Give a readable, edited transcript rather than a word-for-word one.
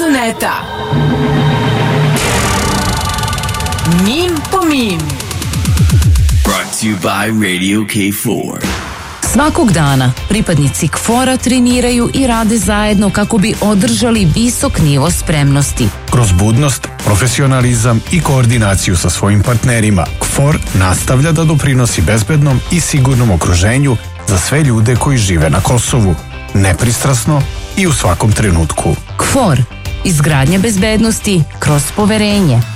Suneta. Mim po mim. Brought to you by Radio K4. Svakog dana pripadnici KFOR-a treniraju i rade zajedno kako bi održali visok nivo spremnosti. Kroz budnost, profesionalizam i koordinaciju sa svojim partnerima, KFOR nastavlja da doprinosi bezbednom i sigurnom okruženju za sve ljude koji žive na Kosovu, nepristrasno i u svakom trenutku. KFOR, izgradnja bezbednosti kroz poverenje.